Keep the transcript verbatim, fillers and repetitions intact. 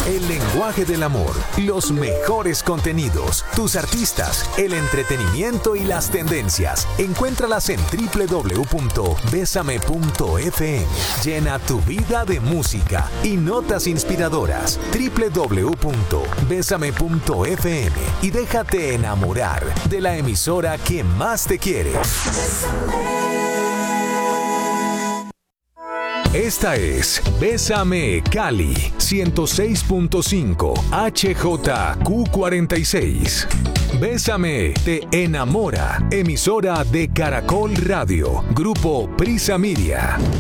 El lenguaje del amor, los mejores contenidos, tus artistas, el entretenimiento y las tendencias. Encuéntralas en doble u doble u doble u punto besame punto efe eme. Llena tu vida de música y notas inspiradoras. doble u doble u doble u punto besame punto efe eme y déjate enamorar de la emisora que más te quiere. Esta es Bésame Cali ciento seis punto cinco H J Q cuarenta y seis. Bésame te enamora. Emisora de Caracol Radio. Grupo Prisa Media.